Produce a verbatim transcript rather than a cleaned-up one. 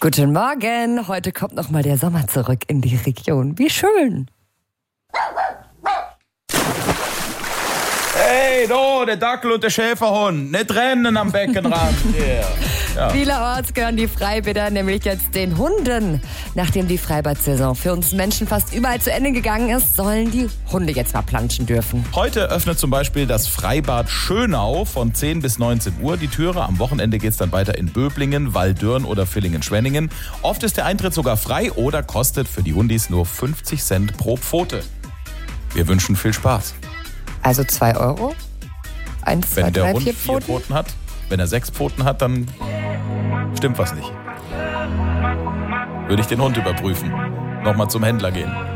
Guten Morgen, heute kommt noch mal der Sommer zurück in die Region. Wie schön. Hey, du, der Dackel und der Schäferhund, nicht rennen am Beckenrand. Yeah. Ja. Vielerorts gehören die Freibäder nämlich jetzt den Hunden. Nachdem die Freibad-Saison für uns Menschen fast überall zu Ende gegangen ist, sollen die Hunde jetzt mal planschen dürfen. Heute öffnet zum Beispiel das Freibad Schönau von zehn bis neunzehn Uhr die Türe. Am Wochenende geht es dann weiter in Böblingen, Waldürn oder Villingen-Schwenningen. Oft ist der Eintritt sogar frei oder kostet für die Hundis nur fünfzig Cent pro Pfote. Wir wünschen viel Spaß. Also zwei Euro? Eins, zwei, Wenn der drei, Hund vier vier Pfoten? Pfoten hat, wenn er sechs Pfoten hat, dann stimmt was nicht. Würde ich den Hund überprüfen. Nochmal zum Händler gehen.